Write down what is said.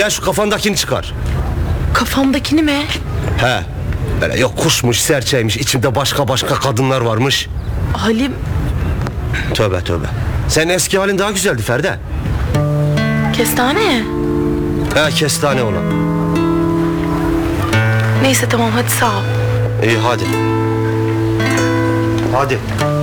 de şu kafandakini çıkar. Kafamdakini mi? He. Böyle yok kuşmuş, serçeymiş, içimde başka kadınlar varmış. Halim, Tövbe tövbe. Senin eski halin daha güzeldi Feride. kestane. He, kestane olan. Neyse tamam, hadi sağ ol. İyi hadi. Hadi.